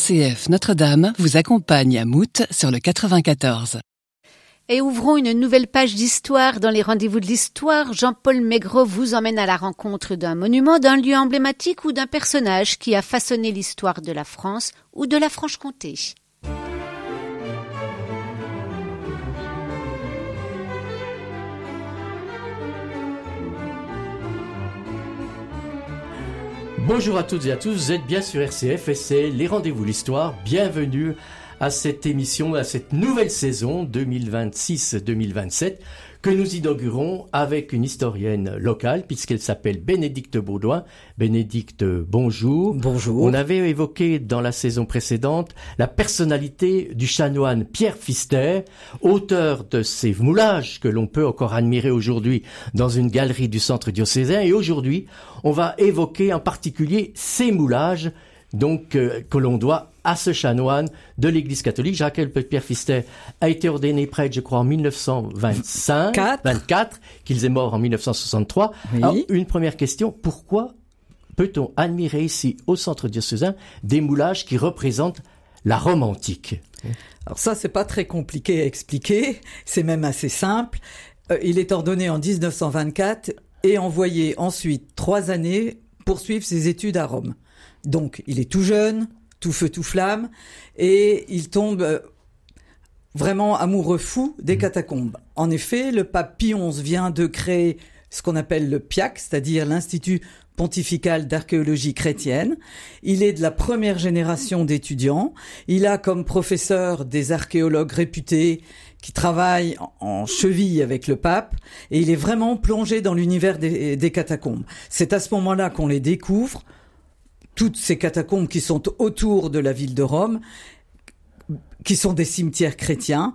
RCF Notre-Dame vous accompagne à Mout sur le 94. Et ouvrons une nouvelle page d'histoire dans les rendez-vous de l'histoire. Jean-Paul Maigret vous emmène à la rencontre d'un monument, d'un lieu emblématique ou d'un personnage qui a façonné l'histoire de la France ou de la Franche-Comté. Bonjour à toutes et à tous, vous êtes bien sur RCF et c'est les rendez-vous l'histoire. Bienvenue à cette émission, à cette nouvelle saison 2026-2027 que nous inaugurons avec une historienne locale puisqu'elle s'appelle Bénédicte Baudouin. Bénédicte, bonjour. Bonjour. On avait évoqué dans la saison précédente la personnalité du chanoine Pierre Pfister, auteur de ces moulages que l'on peut encore admirer aujourd'hui dans une galerie du centre diocésain. Et aujourd'hui, on va évoquer en particulier ces moulages donc que l'on doit à ce chanoine de l'Église catholique. Je rappelle que Pierre Pfister a été ordonné prêtre, je crois, en 1924, qu'il est mort en 1963. Oui. Alors, une première question, pourquoi peut-on admirer ici, au centre diocésain, des moulages qui représentent la Rome antique? Alors ça, c'est pas très compliqué à expliquer, c'est même assez simple. Il est ordonné en 1924 et envoyé ensuite 3 années poursuivre ses études à Rome. Donc, il est tout jeune, tout feu, tout flamme, et il tombe vraiment amoureux fou des catacombes. En effet, le pape Pie XI vient de créer ce qu'on appelle le PIAC, c'est-à-dire l'Institut pontifical d'archéologie chrétienne. Il est de la première génération d'étudiants. Il a comme professeur des archéologues réputés qui travaillent en cheville avec le pape, et il est vraiment plongé dans l'univers des catacombes. C'est à ce moment-là qu'on les découvre, toutes ces catacombes qui sont autour de la ville de Rome, qui sont des cimetières chrétiens.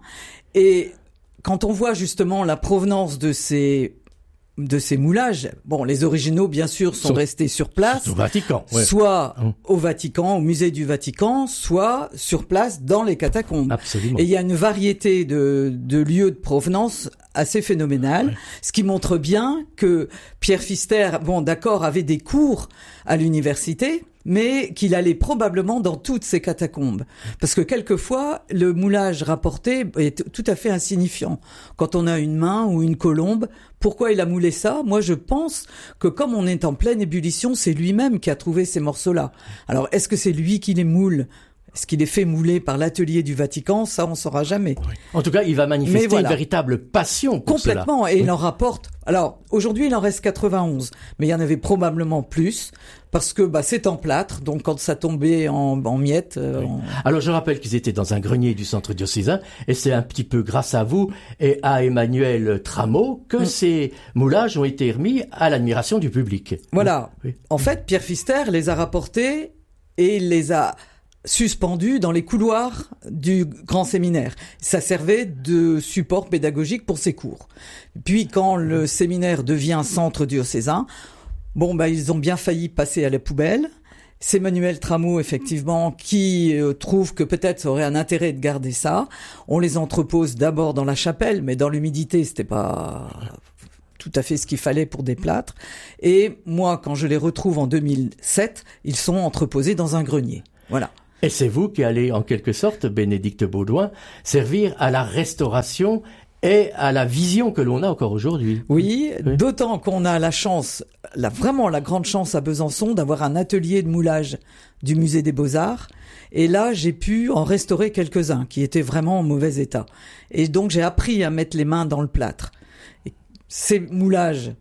Et quand on voit justement la provenance de ces moulages, bon, les originaux, bien sûr, sont restés sur place. Au Vatican. Ouais. Soit au Vatican, au musée du Vatican, soit sur place dans les catacombes. Absolument. Et il y a une variété de lieux de provenance assez phénoménale, ouais. Ce qui montre bien que Pierre Pfister, bon, d'accord, avait des cours à l'université, mais qu'il allait probablement dans toutes ces catacombes. Parce que quelquefois, le moulage rapporté est tout à fait insignifiant. Quand on a une main ou une colombe, pourquoi il a moulé ça? Moi, je pense que comme on est en pleine ébullition, c'est lui-même qui a trouvé ces morceaux-là. Alors, est-ce que c'est lui qui les moule? Est-ce qu'il est fait mouler par l'atelier du Vatican? Ça, on saura jamais. Oui. En tout cas, il va manifester une véritable passion pour complètement, cela. Et il en rapporte. Alors, aujourd'hui, il en reste 91, mais il y en avait probablement plus, parce que c'est en plâtre, donc quand ça tombait en miettes... Oui. Alors, je rappelle qu'ils étaient dans un grenier du centre diocésain, et c'est un petit peu grâce à vous et à Emmanuel Trameau que ces moulages ont été remis à l'admiration du public. Voilà. Oui. En fait, Pierre Pfister les a rapportés et il les a suspendu dans les couloirs du grand séminaire. Ça servait de support pédagogique pour ses cours. Puis quand le séminaire devient centre diocésain, ils ont bien failli passer à la poubelle. C'est Emmanuel Trameau, effectivement, qui trouve que peut-être ça aurait un intérêt de garder ça. On les entrepose d'abord dans la chapelle, mais dans l'humidité, c'était pas tout à fait ce qu'il fallait pour des plâtres. Et moi, quand je les retrouve en 2007, ils sont entreposés dans un grenier. Voilà. Et c'est vous qui allez, en quelque sorte, Bénédicte Baudouin, servir à la restauration et à la vision que l'on a encore aujourd'hui. Oui, d'autant qu'on a la chance, vraiment la grande chance à Besançon d'avoir un atelier de moulage du musée des Beaux-Arts. Et là, j'ai pu en restaurer quelques-uns qui étaient vraiment en mauvais état. Et donc, j'ai appris à mettre les mains dans le plâtre. Et ces moulages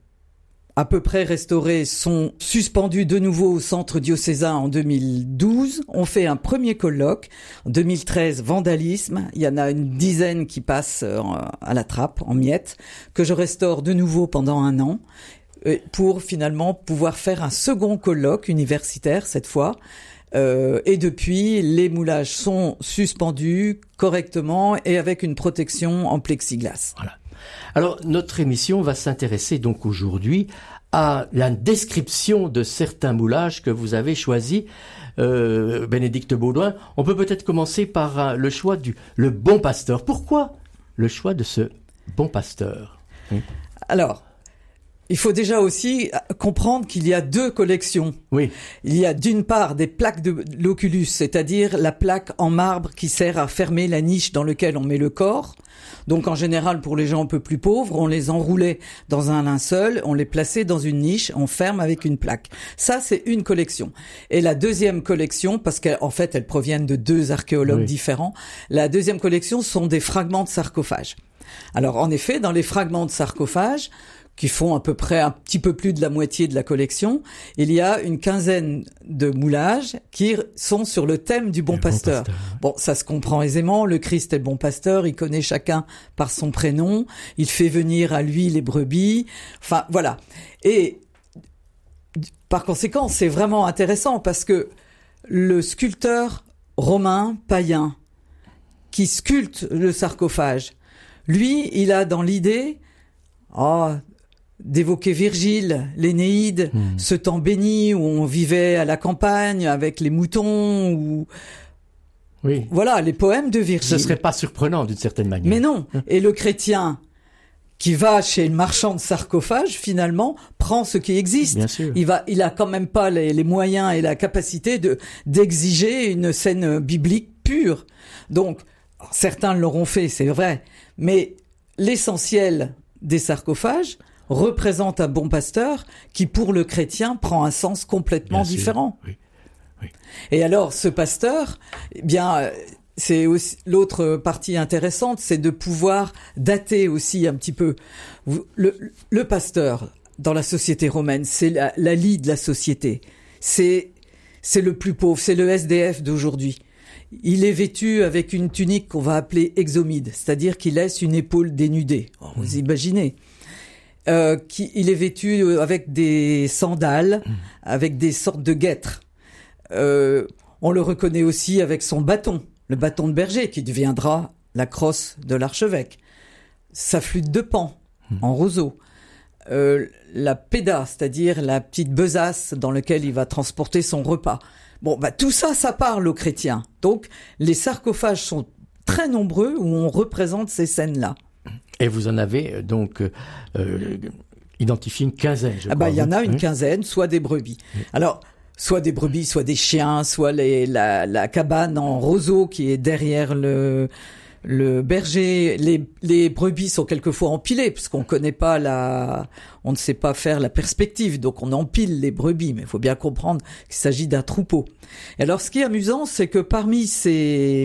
à peu près restaurés sont suspendus de nouveau au centre diocésain en 2012. On fait un premier colloque. En 2013, vandalisme. Il y en a une dizaine qui passent à la trappe, en miettes, que je restaure de nouveau pendant 1 an pour finalement pouvoir faire un second colloque universitaire cette fois. Et depuis, les moulages sont suspendus correctement et avec une protection en plexiglas. Voilà. Alors, notre émission va s'intéresser donc aujourd'hui à la description de certains moulages que vous avez choisis, Bénédicte Baudouin. On peut peut-être commencer par le choix le bon pasteur. Pourquoi le choix de ce bon pasteur? Alors, il faut déjà aussi comprendre qu'il y a 2 collections. Oui. Il y a d'une part des plaques de l'oculus, c'est-à-dire la plaque en marbre qui sert à fermer la niche dans laquelle on met le corps. Donc en général, pour les gens un peu plus pauvres, on les enroulait dans un linceul, on les plaçait dans une niche, on ferme avec une plaque. Ça, c'est une collection. Et la deuxième collection, parce qu'en fait, elles proviennent de 2 archéologues différents, la deuxième collection sont des fragments de sarcophages. Alors en effet, dans les fragments de sarcophages, qui font à peu près un petit peu plus de la moitié de la collection, il y a une quinzaine de moulages qui sont sur le thème du bon pasteur. Bon, ça se comprend aisément, le Christ est le bon pasteur, il connaît chacun par son prénom, il fait venir à lui les brebis, enfin voilà. Et par conséquent, c'est vraiment intéressant parce que le sculpteur romain païen qui sculpte le sarcophage, lui, il a dans l'idée d'évoquer Virgile, l'Énéide, ce temps béni où on vivait à la campagne avec les moutons, ou voilà, les poèmes de Virgile. Ce serait pas surprenant d'une certaine manière. Mais non. Et le chrétien qui va chez le marchand de sarcophage, finalement, prend ce qui existe. Bien sûr. Il a quand même pas les moyens et la capacité d'exiger une scène biblique pure. Donc, certains l'auront fait, c'est vrai. Mais l'essentiel des sarcophages représente un bon pasteur qui, pour le chrétien, prend un sens complètement différent. Oui. Et alors, ce pasteur, eh bien, c'est aussi l'autre partie intéressante, c'est de pouvoir dater aussi un petit peu. Le pasteur, dans la société romaine, c'est la lie de la société. C'est le plus pauvre, c'est le SDF d'aujourd'hui. Il est vêtu avec une tunique qu'on va appeler exomide, c'est-à-dire qu'il laisse une épaule dénudée. Vous imaginez. Il est vêtu avec des sandales, avec des sortes de guêtres. On le reconnaît aussi avec son bâton, le bâton de berger, qui deviendra la crosse de l'archevêque. Sa flûte de Pan, en roseau. La péda, c'est-à-dire la petite besace dans laquelle il va transporter son repas. Bon, tout ça, ça parle aux chrétiens. Donc, les sarcophages sont très nombreux où on représente ces scènes-là. Et vous en avez donc identifié une quinzaine, je crois. Il y en a une quinzaine, soit des brebis. Alors, soit des brebis, soit des chiens, soit la cabane en roseau qui est derrière le berger. Les brebis sont quelquefois empilées, parce qu'on connaît pas on ne sait pas faire la perspective, donc on empile les brebis, mais il faut bien comprendre qu'il s'agit d'un troupeau. Et alors, ce qui est amusant, c'est que parmi ces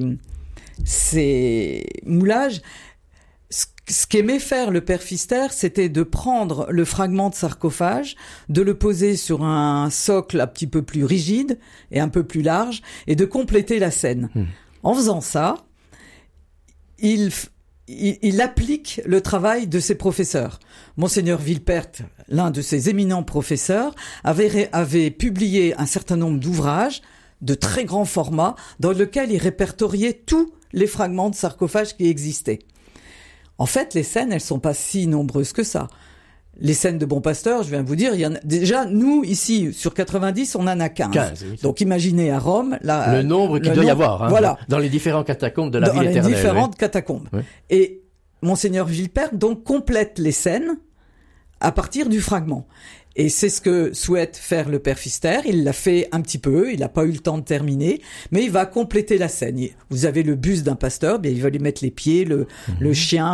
moulages, ce qu'aimait faire le père Pfister, c'était de prendre le fragment de sarcophage, de le poser sur un socle un petit peu plus rigide et un peu plus large, et de compléter la scène. En faisant ça, il applique le travail de ses professeurs. Monseigneur Villepert, l'un de ses éminents professeurs, avait publié un certain nombre d'ouvrages de très grand format, dans lequel il répertoriait tous les fragments de sarcophage qui existaient. En fait, les scènes, elles sont pas si nombreuses que ça. Les scènes de Bon Pasteur, je viens de vous dire, il y en a déjà, nous, ici, sur 90, on en a 15. Oui. Donc, imaginez à Rome, le nombre qu'il doit y avoir, voilà. Dans les différents catacombes de la ville éternelle. Dans les différentes catacombes. Oui. Et Monseigneur Villepert, donc, complète les scènes à partir du fragment. Et c'est ce que souhaite faire le père Pfister. Il l'a fait un petit peu, il n'a pas eu le temps de terminer, mais il va compléter la scène. Vous avez le buste d'un pasteur, bien il va lui mettre les pieds, le chien,